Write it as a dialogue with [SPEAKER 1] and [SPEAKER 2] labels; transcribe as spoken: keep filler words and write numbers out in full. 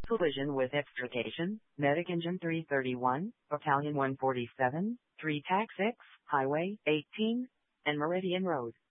[SPEAKER 1] collision with extrication, Medic Engine three thirty-one, Battalion one forty-seven, three T A C six, Highway eighteen, and Meridian Road.